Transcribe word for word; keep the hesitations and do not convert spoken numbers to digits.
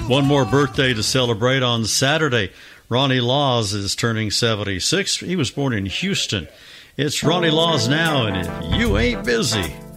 One more birthday to celebrate on Saturday. Ronnie Laws is turning seventy-six. He was born in Houston. It's Ronnie Laws Now, and if you ain't busy.